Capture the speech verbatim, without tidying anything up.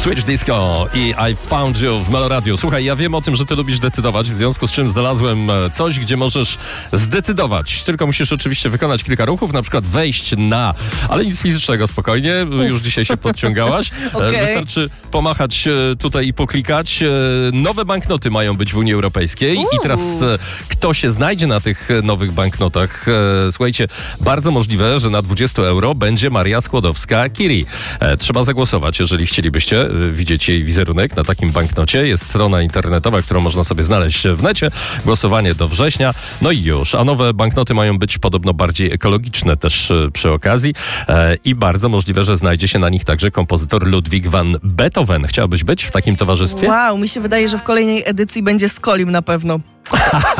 Switch Disco i I Found You w Meloradiu. Słuchaj, ja wiem o tym, że ty lubisz decydować, w związku z czym znalazłem coś, gdzie możesz zdecydować. Tylko musisz oczywiście wykonać kilka ruchów, na przykład wejść na... Ale nic fizycznego, spokojnie, Uf. już dzisiaj się podciągałaś. Okay. Wystarczy pomachać tutaj i poklikać. Nowe banknoty mają być w Unii Europejskiej Uuu. i teraz kto się znajdzie na tych nowych banknotach? Słuchajcie, bardzo możliwe, że na dwadzieścia euro będzie Maria Skłodowska-Curie. Trzeba zagłosować, jeżeli chcielibyście widzieć jej wizerunek na takim banknocie. Jest strona internetowa, którą można sobie znaleźć w necie. Głosowanie do września. No i już. A nowe banknoty mają być podobno bardziej ekologiczne też przy okazji. I bardzo możliwe, że znajdzie się na nich także kompozytor Ludwig van Beethoven. Chciałabyś być w takim towarzystwie? Wow, mi się wydaje, że w kolejnej edycji będzie Skolim na pewno.